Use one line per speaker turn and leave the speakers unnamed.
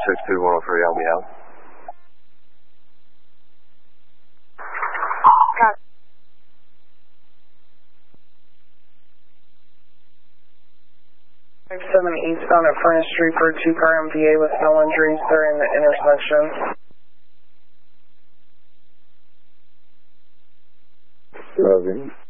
262-103, I'll be out.
Got 57 eastbound at Furnace Street for a 2-car MVA with no injuries during the intersection.
Loving.